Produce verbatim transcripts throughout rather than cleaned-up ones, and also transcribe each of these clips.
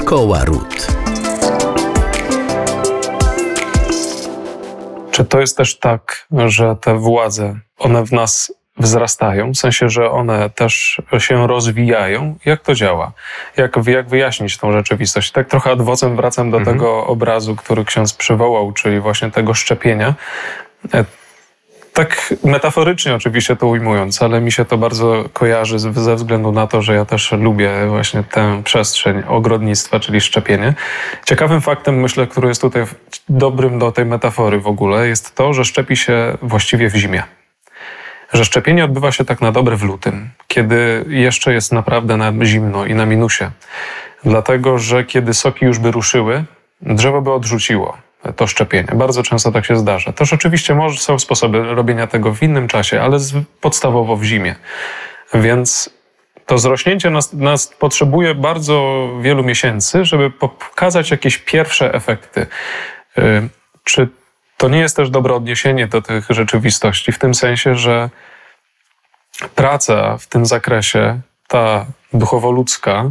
Szkoła Ród. Czy to jest też tak, że te władze, one w nas wzrastają, w sensie, że one też się rozwijają? Jak to działa? Jak, jak wyjaśnić tą rzeczywistość? Tak trochę ad vocem wracam do mhm. tego obrazu, który ksiądz przywołał, czyli właśnie tego szczepienia. Tak metaforycznie oczywiście to ujmując, ale mi się to bardzo kojarzy ze względu na to, że ja też lubię właśnie tę przestrzeń ogrodnictwa, czyli szczepienie. Ciekawym faktem, myślę, który jest tutaj dobrym do tej metafory w ogóle, jest to, że szczepi się właściwie w zimie. Że szczepienie odbywa się tak na dobre w lutym, kiedy jeszcze jest naprawdę na zimno i na minusie. Dlatego, że kiedy soki już by ruszyły, drzewo by odrzuciło to szczepienie. Bardzo często tak się zdarza. Też oczywiście może są sposoby robienia tego w innym czasie, ale podstawowo w zimie. Więc to zrośnięcie nas, nas potrzebuje bardzo wielu miesięcy, żeby pokazać jakieś pierwsze efekty. Czy to nie jest też dobre odniesienie do tych rzeczywistości, w tym sensie, że praca w tym zakresie, ta duchowo-ludzka,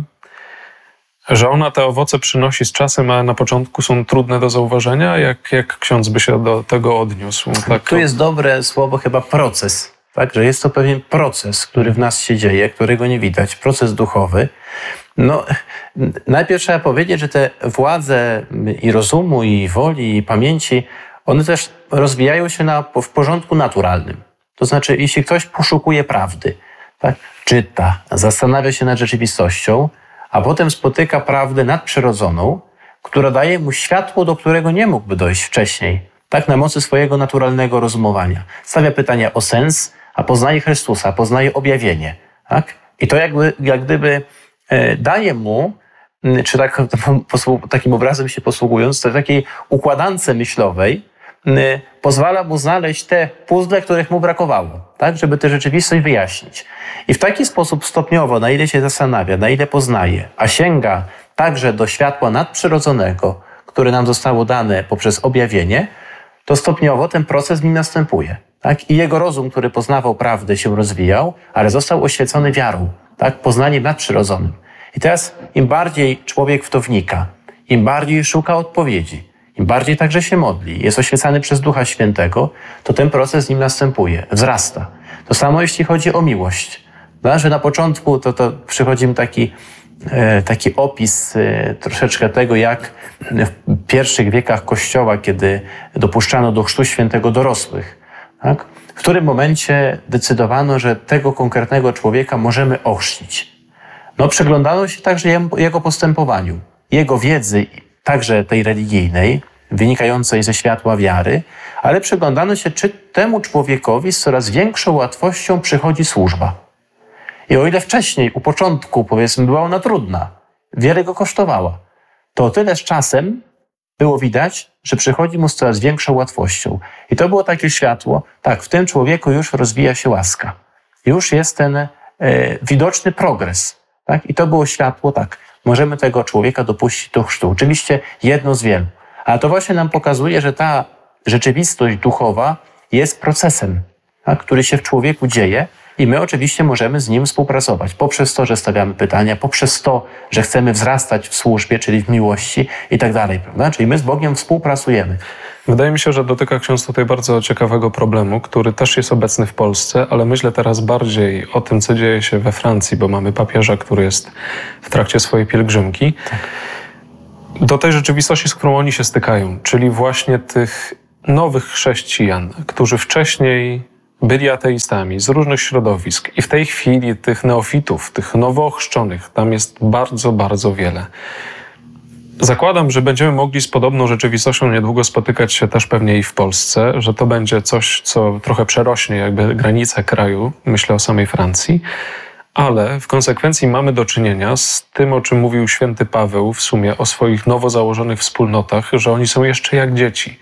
że ona te owoce przynosi z czasem, a na początku są trudne do zauważenia? Jak, jak ksiądz by się do tego odniósł? Tak? Tu jest dobre słowo chyba proces, tak? Że jest to pewien proces, który w nas się dzieje, którego nie widać, proces duchowy. No, najpierw trzeba powiedzieć, że te władze i rozumu, i woli, i pamięci, one też rozwijają się na, w porządku naturalnym. To znaczy, jeśli ktoś poszukuje prawdy, tak? Czyta, zastanawia się nad rzeczywistością, a potem spotyka prawdę nadprzyrodzoną, która daje mu światło, do którego nie mógłby dojść wcześniej, tak na mocy swojego naturalnego rozumowania. Stawia pytania o sens, a poznaje Chrystusa, poznaje objawienie. Tak? I to jakby, jak gdyby e, daje mu, czy tak, takim obrazem się posługując, to w takiej układance myślowej e, pozwala mu znaleźć te puzzle, których mu brakowało, tak? Żeby tę rzeczywistość wyjaśnić. I w taki sposób stopniowo, na ile się zastanawia, na ile poznaje, a sięga także do światła nadprzyrodzonego, które nam zostało dane poprzez objawienie, to stopniowo ten proces w nim następuje. Tak? I jego rozum, który poznawał prawdę, się rozwijał, ale został oświecony wiarą, tak? Poznaniem nadprzyrodzonym. I teraz im bardziej człowiek w to wnika, im bardziej szuka odpowiedzi, im bardziej także się modli, jest oświecany przez Ducha Świętego, to ten proces w nim następuje, wzrasta. To samo jeśli chodzi o miłość. No, że na początku to, to przychodzi mi taki, e, taki opis e, troszeczkę tego, jak w pierwszych wiekach Kościoła, kiedy dopuszczano do chrztu świętego dorosłych, tak? W którym momencie decydowano, że tego konkretnego człowieka możemy ochrzcić. No, przyglądano się także jego postępowaniu, jego wiedzy, także tej religijnej, wynikającej ze światła wiary, ale przyglądano się, czy temu człowiekowi z coraz większą łatwością przychodzi służba. I o ile wcześniej, u początku, powiedzmy, była ona trudna, wiele go kosztowała, to o tyle z czasem było widać, że przychodzi mu z coraz większą łatwością. I to było takie światło, tak, w tym człowieku już rozwija się łaska. Już jest ten e, widoczny progres. Tak? I to było światło, tak, możemy tego człowieka dopuścić do chrztu. Oczywiście jedno z wielu. Ale to właśnie nam pokazuje, że ta rzeczywistość duchowa jest procesem, tak, który się w człowieku dzieje i my oczywiście możemy z nim współpracować. Poprzez to, że stawiamy pytania, poprzez to, że chcemy wzrastać w służbie, czyli w miłości i tak dalej, prawda? Czyli my z Bogiem współpracujemy. Wydaje mi się, że dotyka ksiądz tutaj bardzo ciekawego problemu, który też jest obecny w Polsce, ale myślę teraz bardziej o tym, co dzieje się we Francji, bo mamy papieża, który jest w trakcie swojej pielgrzymki. Tak. Do tej rzeczywistości, z którą oni się stykają, czyli właśnie tych nowych chrześcijan, którzy wcześniej byli ateistami z różnych środowisk i w tej chwili tych neofitów, tych nowo ochrzczonych, tam jest bardzo, bardzo wiele. Zakładam, że będziemy mogli z podobną rzeczywistością niedługo spotykać się też pewnie i w Polsce, że to będzie coś, co trochę przerośnie jakby granice kraju, myślę o samej Francji, ale w konsekwencji mamy do czynienia z tym, o czym mówił święty Paweł w sumie o swoich nowo założonych wspólnotach, że oni są jeszcze jak dzieci.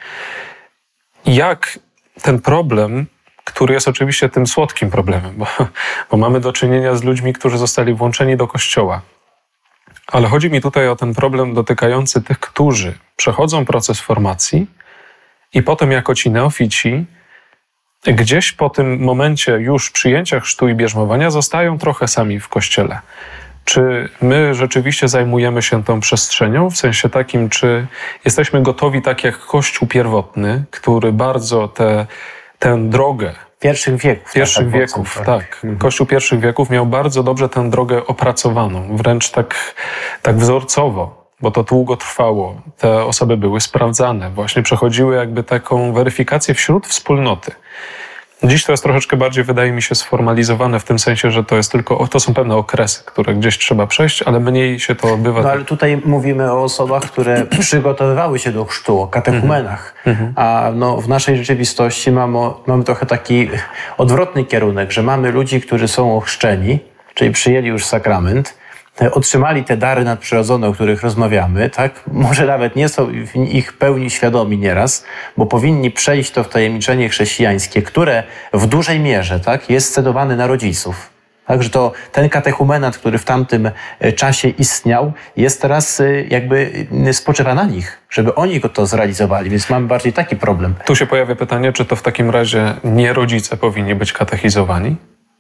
Jak ten problem, który jest oczywiście tym słodkim problemem, bo, bo mamy do czynienia z ludźmi, którzy zostali włączeni do Kościoła. Ale chodzi mi tutaj o ten problem dotykający tych, którzy przechodzą proces formacji i potem jako ci neofici gdzieś po tym momencie już przyjęcia chrztu i bierzmowania zostają trochę sami w Kościele. Czy my rzeczywiście zajmujemy się tą przestrzenią, w sensie takim, czy jesteśmy gotowi tak jak Kościół pierwotny, który bardzo tę tę drogę Pierwszych wieków. pierwszych tak, wieków, tak. tak. Kościół pierwszych wieków miał bardzo dobrze tę drogę opracowaną, wręcz tak, tak wzorcowo, bo to długo trwało. Te osoby były sprawdzane, właśnie przechodziły jakby taką weryfikację wśród wspólnoty. Dziś to jest troszeczkę bardziej, wydaje mi się, sformalizowane w tym sensie, że to jest tylko, to są pewne okresy, które gdzieś trzeba przejść, ale mniej się to odbywa. No ale tutaj mówimy o osobach, które przygotowywały się do chrztu, o katechumenach. Mm-hmm. A no, w naszej rzeczywistości mamy, mamy trochę taki odwrotny kierunek, że mamy ludzi, którzy są ochrzczeni, czyli przyjęli już sakrament, otrzymali te dary nadprzyrodzone, o których rozmawiamy, tak? Może nawet nie są w ich pełni świadomi nieraz, bo powinni przejść to wtajemniczenie chrześcijańskie, które w dużej mierze, tak, jest scedowane na rodziców. Także to ten katechumenat, który w tamtym czasie istniał, jest teraz jakby spoczywa na nich, żeby oni go to zrealizowali, więc mamy bardziej taki problem. Tu się pojawia pytanie, czy to w takim razie nie rodzice powinni być katechizowani?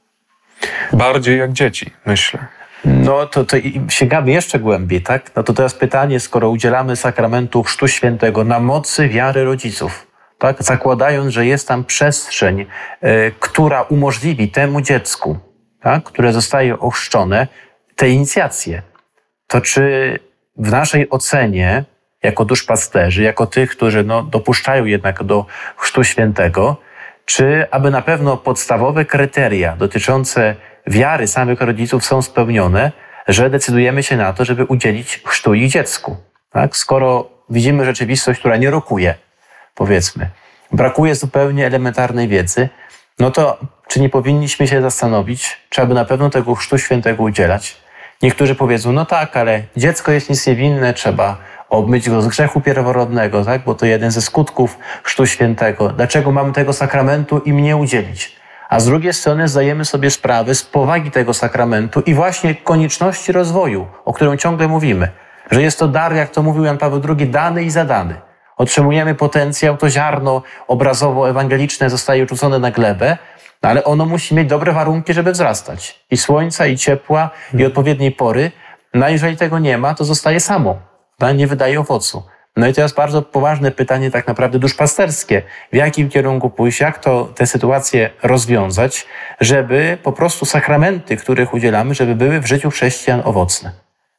Bardziej jak dzieci, myślę. No to, to sięgamy jeszcze głębiej, tak? No to teraz pytanie, skoro udzielamy sakramentu Chrztu Świętego na mocy wiary rodziców, tak? Zakładając, że jest tam przestrzeń, y, która umożliwi temu dziecku, tak? Które zostaje ochrzczone, te inicjacje, to czy w naszej ocenie, jako duszpasterzy, jako tych, którzy no, dopuszczają jednak do Chrztu Świętego, czy aby na pewno podstawowe kryteria dotyczące wiary samych rodziców są spełnione, że decydujemy się na to, żeby udzielić chrztu ich dziecku. Tak? Skoro widzimy rzeczywistość, która nie rokuje, powiedzmy, brakuje zupełnie elementarnej wiedzy, no to czy nie powinniśmy się zastanowić, czy aby na pewno tego chrztu świętego udzielać? Niektórzy powiedzą, no tak, ale dziecko jest nic niewinne, trzeba obmyć go z grzechu pierworodnego, tak? Bo to jeden ze skutków chrztu świętego. Dlaczego mamy tego sakramentu im nie udzielić? A z drugiej strony zdajemy sobie sprawę z powagi tego sakramentu i właśnie konieczności rozwoju, o którym ciągle mówimy. Że jest to dar, jak to mówił Jan Paweł drugi, dany i zadany. Otrzymujemy potencjał, to ziarno obrazowo-ewangeliczne zostaje rzucone na glebę, no ale ono musi mieć dobre warunki, żeby wzrastać. I słońca, i ciepła, i odpowiedniej pory. No a jeżeli tego nie ma, to zostaje samo. No, nie wydaje owocu. No i teraz bardzo poważne pytanie tak naprawdę duszpasterskie. W jakim kierunku pójść, jak to tę sytuację rozwiązać, żeby po prostu sakramenty, których udzielamy, żeby były w życiu chrześcijan owocne.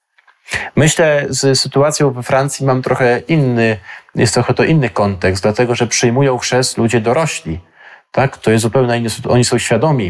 Myślę, z sytuacją we Francji mam trochę inny, jest trochę to inny kontekst, dlatego że przyjmują chrzest ludzie dorośli. Tak? To jest zupełnie inny, oni są świadomi.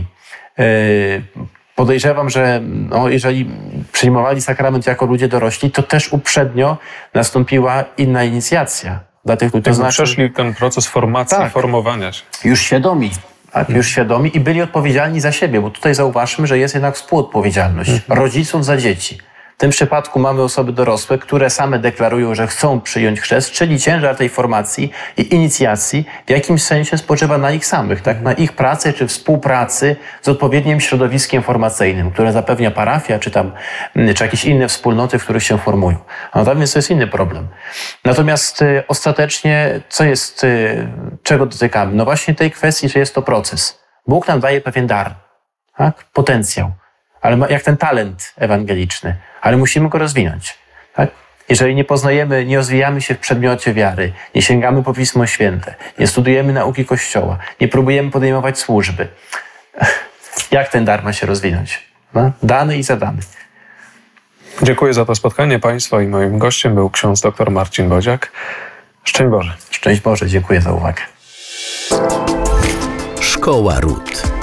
Podejrzewam, że no, jeżeli przyjmowali sakrament jako ludzie dorośli, to też uprzednio nastąpiła inna inicjacja dla tych ludzi. To To znaczy, znaczy, przeszli ten proces formacji, tak. formowania się. już świadomi, tak? już świadomi i byli odpowiedzialni za siebie, bo tutaj zauważmy, że jest jednak współodpowiedzialność mhm. rodziców za dzieci. W tym przypadku mamy osoby dorosłe, które same deklarują, że chcą przyjąć chrzest, czyli ciężar tej formacji i inicjacji w jakimś sensie spoczywa na ich samych, tak? Na ich pracy czy współpracy z odpowiednim środowiskiem formacyjnym, które zapewnia parafia, czy tam, czy jakieś inne wspólnoty, w których się formują. No tam więc to jest inny problem. Natomiast y, ostatecznie, co jest, y, czego dotykamy? No właśnie tej kwestii, że jest to proces. Bóg nam daje pewien dar, tak? Potencjał. Ale ma, jak ten talent ewangeliczny, ale musimy go rozwinąć. Tak? Jeżeli nie poznajemy, nie rozwijamy się w przedmiocie wiary, nie sięgamy po Pismo Święte, nie studujemy nauki Kościoła, nie próbujemy podejmować służby, jak ten dar ma się rozwinąć? No? Dany i zadany. Dziękuję za to spotkanie Państwa i moim gościem był ksiądz dr Marcin Bodziak. Szczęść Boże. Szczęść Boże, dziękuję za uwagę. Szkoła Ród.